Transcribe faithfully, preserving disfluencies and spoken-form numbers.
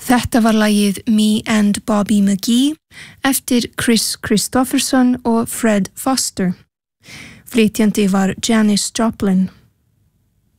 Þetta var lagið Me and Bobby McGee eftir Chris Christopherson og Fred Foster. Flytjandi var Janis Joplin.